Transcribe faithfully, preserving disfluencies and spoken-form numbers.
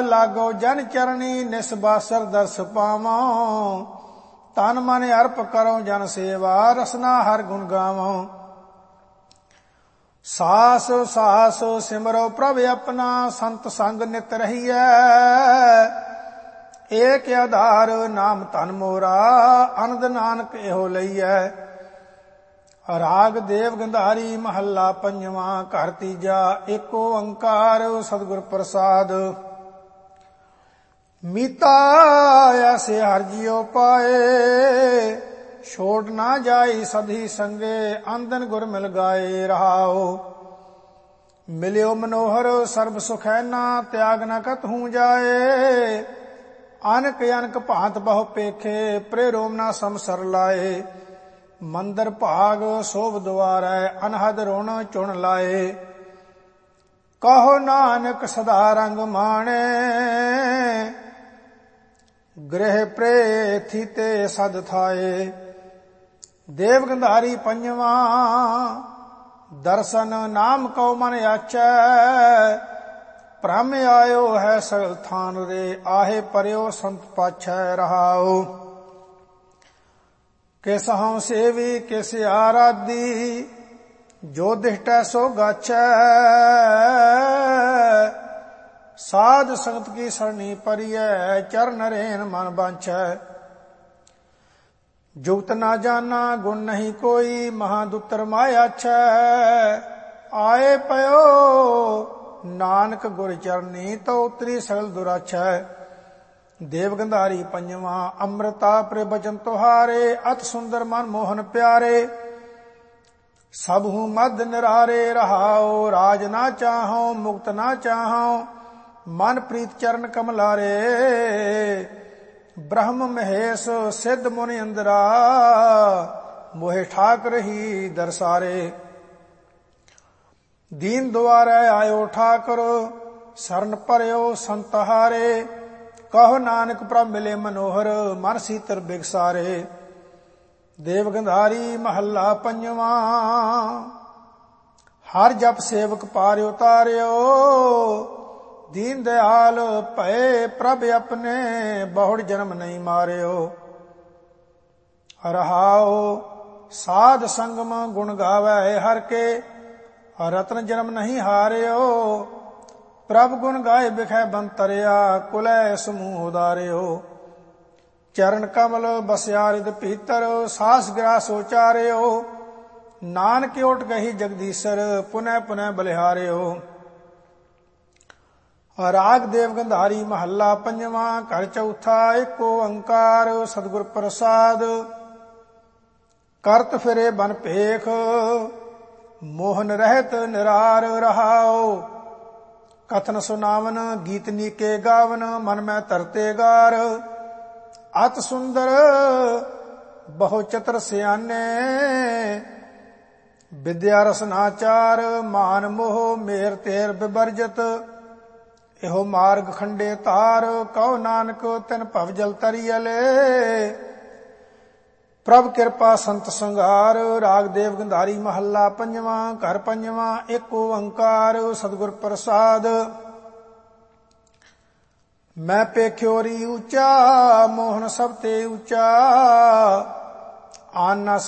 लागो जन चरणी निसबासर दर्श पावों। तन मन अर्प करो जन सेवा रसना हर गुण गावों। सास सास सिमरो प्रभ अपना संत संग नित रहिए। एक आधार नाम तन मोरा अनंद नानक एहो लईए। राग देव गंधारी महला पंजवा घर तीजा एको ओंकार सतगुर प्रसाद। मीता ऐसे हर जियो पाए छोड़ ना जाई सधी संगे आंदन गुर मिल गाए रहाओ। मिलियो मनोहर सर्ब सुख है ना त्याग न कतहूं जाए। अनक अनक भांत बहु पेखे प्रेरोम ना समसर लाए। मंदर भाग शोभ द्वारै अनहद रोण चुन लाए। कहो नानक सदा रंग माणे गृह प्रेथी ते सद थाए। देव गंधारी पंजवा दर्शन नाम को मन आचै। भ्रम आयो है सगल थान रे आहे परयो संत पाछै रहाओ। किस हूँ सेवी किस आराधी जो दिष्टै सो गाछै। साध संगत की सरणी परियै चरण रेन मन बांछै। जुगत ना जाना गुण नहीं कोई महादुतर माया छै। आए पयो नानक गुर चरनी तो उतरी सगल दुराछै। देव गंधारी पंजवा अमृता प्रे बचन तुहारे अत सुंदर मन मोहन प्यारे। सबहु मद निरारे रहाओ राज ना चाहो मुक्त ना चाहो मन प्रीत चरण कमलारे। ब्रह्म महेश सिद्ध मुनि इंद्रा मोहे ठाक रही दरसारे। दीन द्वारे आयो ठाकर शरण परयो संतहारे। कहो नानक प्रभ मिले मनोहर मन सीतर बिगसारे। देव गंधारी महला पंजवा हर जप सेवक पार उतार्यो। दीन दयाल भय प्रभ अपने बहुड़ जन्म नहीं मार्यो। रहाओ साध संगम गुण गावै हर के रत्न जन्म नहीं हार्यो। प्रभ गुण गाय बिखै बंतरिया कुलै समूह उदार्यो। चरण कमल बसया हृद भीतर सास ग्रास उचार्यो। नानक ओट गही जगदीशर पुनः पुनः बलिहार्यो। राग देव गंधारी महला पंजवा घर चौथा एको ओंकार सतगुर प्रसाद। करत फिरे बन पेख मोहन रहत निरार रहाओ। कथन सुनावन गीत नीके गावन मन में तरते गार। अत सुंदर बहु चतर सियाने विद्या रसनाचार। मान मोह मेर तेर विवर्जत एहो मार्ग खंडे तार। कहो नानक तिन भव जल तरियले प्रभ कृपा संत संगार। राग देव गंधारी महला पंजवा घर पंजवा एको ओंकार सतगुर प्रसाद। मैं पेख्योरी ऊंचा मोहन सब ते ऊंचा आन न